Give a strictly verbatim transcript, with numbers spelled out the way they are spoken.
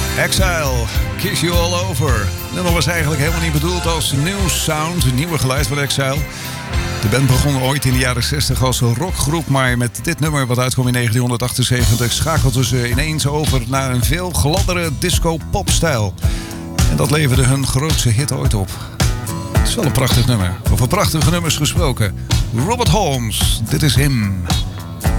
Exile, Kiss You All Over. Het nummer was eigenlijk helemaal niet bedoeld als new sound, een nieuwe geluid van Exile. De band begon ooit in de jaren zestig als een rockgroep, maar met dit nummer wat uitkwam in negentien achtenzeventig schakelden ze ineens over naar een veel gladdere disco-popstijl. En dat leverde hun grootste hit ooit op. Het is wel een prachtig nummer. Over prachtige nummers gesproken. Robert Holmes, dit is hem.